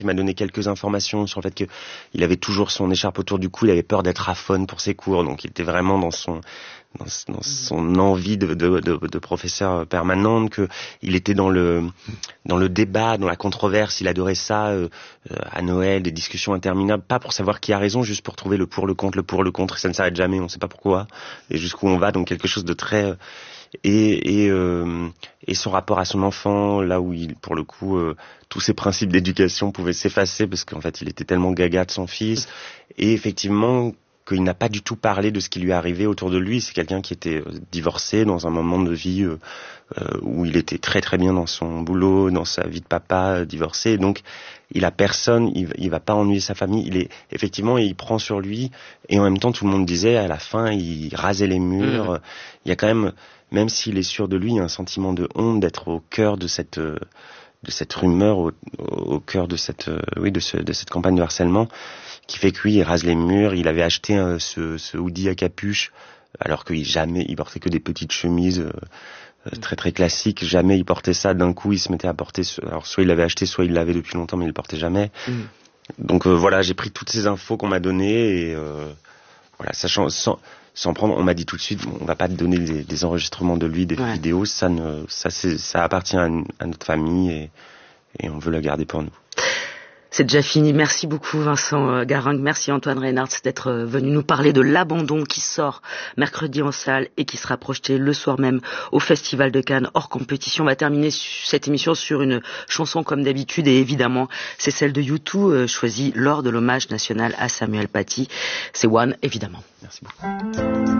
Il m'a donné quelques informations sur le fait qu'il avait toujours son écharpe autour du cou, il avait peur d'être aphone pour ses cours, donc il était vraiment dans son envie de professeur permanente, que il était dans le débat, dans la controverse, il adorait ça à Noël, des discussions interminables, pas pour savoir qui a raison, juste pour trouver le pour, le contre, et ça ne s'arrête jamais, on ne sait pas pourquoi, et jusqu'où on va, donc quelque chose de très... Et son rapport à son enfant, là où pour le coup, tous ses principes d'éducation pouvaient s'effacer parce qu'en fait, il était tellement gaga de son fils. Et effectivement, qu'il n'a pas du tout parlé de ce qui lui arrivait autour de lui. C'est quelqu'un qui était divorcé dans un moment de vie où il était très très bien dans son boulot, dans sa vie de papa, divorcé. Donc, il a personne, il va pas ennuyer sa famille. Effectivement, il prend sur lui. Et en même temps, tout le monde disait, à la fin, il rasait les murs. Il y a quand même s'il est sûr de lui, il y a un sentiment de honte d'être au cœur de cette rumeur, au cœur de cette campagne de harcèlement, qui fait que lui, il rase les murs. Il avait acheté ce hoodie à capuche, alors qu'il portait que des petites chemises très très classiques. Jamais il portait ça. D'un coup, il se mettait à porter. Alors soit il l'avait acheté, soit il l'avait depuis longtemps, mais il le portait jamais. Donc voilà, j'ai pris toutes ces infos qu'on m'a données et voilà, sachant sans prendre, on m'a dit tout de suite, on va pas te donner des enregistrements de lui, des vidéos, ça appartient à notre famille et on veut la garder pour nous. C'est déjà fini. Merci beaucoup Vincent Garringue. Merci Antoine Reynards d'être venu nous parler de L'Abandon qui sort mercredi en salle et qui sera projeté le soir même au Festival de Cannes hors compétition. On va terminer cette émission sur une chanson comme d'habitude et évidemment c'est celle de U2 choisie lors de l'hommage national à Samuel Paty. C'est One évidemment. Merci beaucoup.